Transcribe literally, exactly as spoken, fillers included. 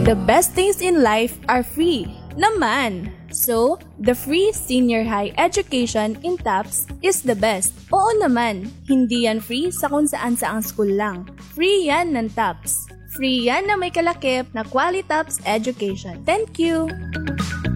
The best things in life are free naman. So, the free senior high education in TAPS is the best. Oo naman, hindi yan free sa kung saan saang school lang. Free yan ng TAPS. Free yan na may kalakip na Quality TAPS education. Thank you!